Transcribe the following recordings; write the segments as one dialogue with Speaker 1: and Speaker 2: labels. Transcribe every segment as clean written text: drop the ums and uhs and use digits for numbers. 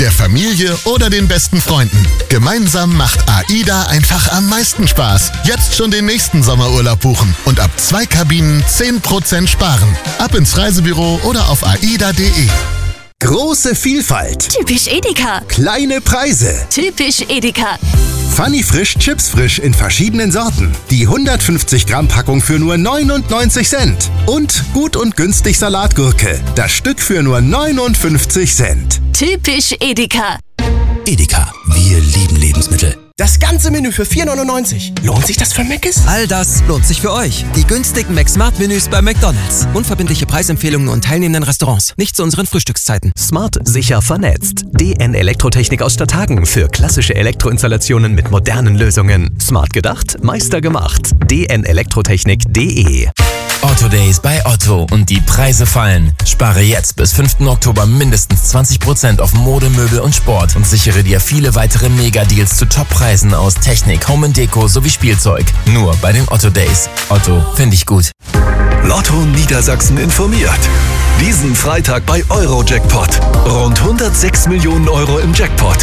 Speaker 1: der Familie oder den besten Freunden. Gemeinsam macht AIDA einfach am meisten Spaß. Jetzt schon den nächsten Sommerurlaub buchen und ab 2 Kabinen 10% sparen. Ab ins Reisebüro oder auf aida.de.
Speaker 2: Große Vielfalt.
Speaker 3: Typisch Edeka.
Speaker 2: Kleine Preise.
Speaker 3: Typisch Edeka.
Speaker 2: Funny Frisch Chips Frisch in verschiedenen Sorten. Die 150 Gramm Packung für nur 99 Cent. Und gut und günstig Salatgurke. Das Stück für nur 59 Cent.
Speaker 3: Typisch Edeka.
Speaker 4: Edeka, wir lieben Lebensmittel.
Speaker 5: Das ganze Menü für 4,99. Lohnt sich das für Mc's?
Speaker 6: All das lohnt sich für euch. Die günstigen McSmart-Menüs bei McDonald's. Unverbindliche Preisempfehlungen und teilnehmenden Restaurants. Nicht zu unseren Frühstückszeiten.
Speaker 7: Smart sicher vernetzt. DN Elektrotechnik aus Stadthagen für klassische Elektroinstallationen mit modernen Lösungen. Smart gedacht, Meister gemacht. dnelektrotechnik.de.
Speaker 4: Otto Days bei Otto und die Preise fallen. Spare jetzt bis 5. Oktober mindestens 20% auf Mode, Möbel und Sport und sichere dir viele weitere Mega-Deals zu Top-Preisen aus Technik, Home & Deko sowie Spielzeug. Nur bei den Otto Days. Otto, finde ich gut.
Speaker 8: Lotto Niedersachsen informiert. Diesen Freitag bei Eurojackpot. Rund 106 Millionen Euro im Jackpot.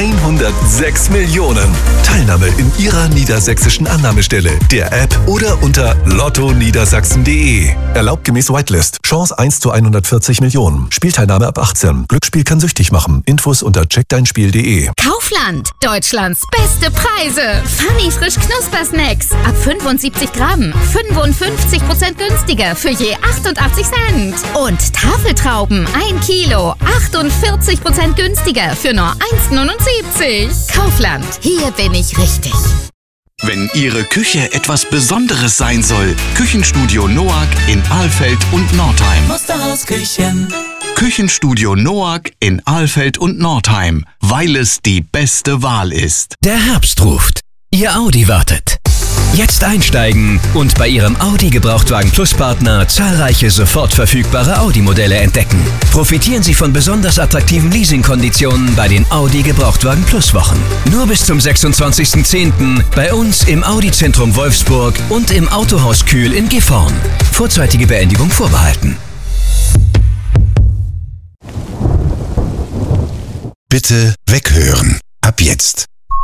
Speaker 8: 106 Millionen. Teilnahme in Ihrer niedersächsischen Annahmestelle, der App oder unter lottoniedersachsen.de. Erlaubt gemäß Whitelist. Chance 1 zu 140 Millionen. Spielteilnahme ab 18. Glücksspiel kann süchtig machen. Infos unter checkdeinspiel.de.
Speaker 3: Kaufland. Deutschlands beste Preise. Funny Frisch Knuspersnacks. Ab 75 Gramm. 55% günstiger für je 88 Cent. Und Tafeltrauben 1 Kilo. 48% günstiger für nur 1,79. Kaufland. Hier bin ich richtig.
Speaker 9: Wenn Ihre Küche etwas Besonderes sein soll, Küchenstudio Noack in Alfeld und Nordheim.
Speaker 10: Musterhausküchen.
Speaker 9: Küchenstudio Noack in Alfeld und Nordheim, weil es die beste Wahl ist.
Speaker 7: Der Herbst ruft. Ihr Audi wartet. Jetzt einsteigen und bei Ihrem Audi Gebrauchtwagen Plus Partner zahlreiche sofort verfügbare Audi-Modelle entdecken. Profitieren Sie von besonders attraktiven Leasingkonditionen bei den Audi Gebrauchtwagen Plus Wochen. Nur bis zum 26.10. bei uns im Audi-Zentrum Wolfsburg und im Autohaus Kühl in Gifhorn. Vorzeitige Beendigung vorbehalten.
Speaker 1: Bitte weghören. Ab jetzt.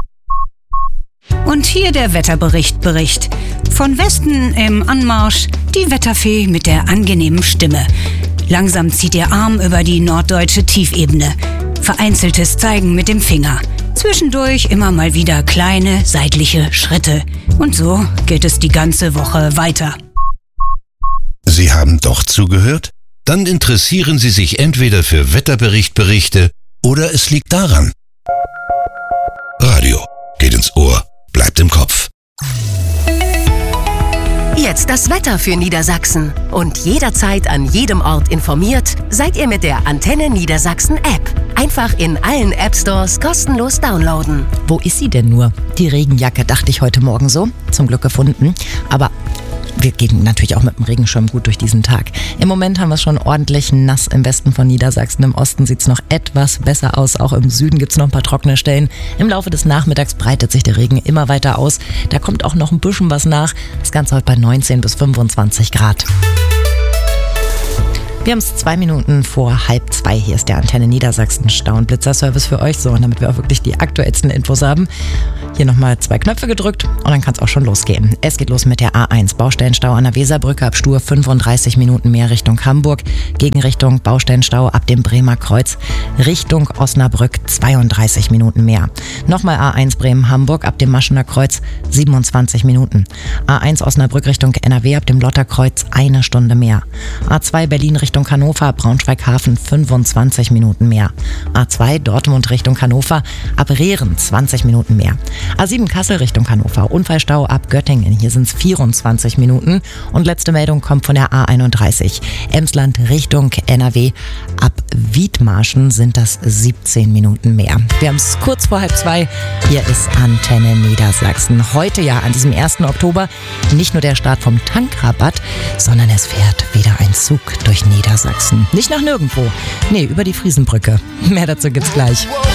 Speaker 11: Und hier der Wetterbericht. Von Westen im Anmarsch die Wetterfee mit der angenehmen Stimme. Langsam zieht ihr Arm über die norddeutsche Tiefebene. Vereinzeltes Zeigen mit dem Finger. Zwischendurch immer mal wieder kleine seitliche Schritte. Und so geht es die ganze Woche weiter.
Speaker 1: Sie haben doch zugehört? Dann interessieren Sie sich entweder für Wetterberichte oder es liegt daran. Radio geht ins Ohr, bleibt im Kopf.
Speaker 12: Jetzt das Wetter für Niedersachsen. Und jederzeit an jedem Ort informiert, seid ihr mit der Antenne Niedersachsen App. Einfach in allen App-Stores kostenlos downloaden.
Speaker 13: Wo ist sie denn nur? Die Regenjacke, dachte ich heute Morgen so. Zum Glück gefunden. Aber wir gehen natürlich auch mit dem Regenschirm gut durch diesen Tag. Im Moment haben wir es schon ordentlich nass im Westen von Niedersachsen. Im Osten sieht es noch etwas besser aus. Auch im Süden gibt es noch ein paar trockene Stellen. Im Laufe des Nachmittags breitet sich der Regen immer weiter aus. Da kommt auch noch ein bisschen was nach. Das Ganze heute bei 19 bis 25 Grad. Wir haben es 2 Minuten vor 1:30. Hier ist der Antenne Niedersachsen Stau- und Blitzer-Service für euch. So, und damit wir auch wirklich die aktuellsten Infos haben, hier nochmal 2 Knöpfe gedrückt und dann kann es auch schon losgehen. Es geht los mit der A1. Baustellenstau an der Weserbrücke ab Stur 35 Minuten mehr Richtung Hamburg. Gegenrichtung Baustellenstau ab dem Bremer Kreuz Richtung Osnabrück 32 Minuten mehr. Nochmal A1 Bremen-Hamburg ab dem Maschener Kreuz 27 Minuten. A1 Osnabrück Richtung NRW ab dem Lotterkreuz 1 Stunde mehr. A2 Berlin Richtung Hannover, Braunschweig-Hafen 25 Minuten mehr. A2 Dortmund Richtung Hannover, ab Rehren 20 Minuten mehr. A7 Kassel Richtung Hannover, Unfallstau ab Göttingen, hier sind es 24 Minuten. Und letzte Meldung kommt von der A31, Emsland Richtung NRW, ab Wiedmarschen sind das 17 Minuten mehr. Wir haben es kurz vor 1:30, hier ist Antenne Niedersachsen. Heute ja, an diesem 1. Oktober, nicht nur der Start vom Tankrabatt, sondern es fährt wieder ein Zug durch Niedersachsen. Nicht nach nirgendwo, nee, über die Friesenbrücke. Mehr dazu gibt's gleich.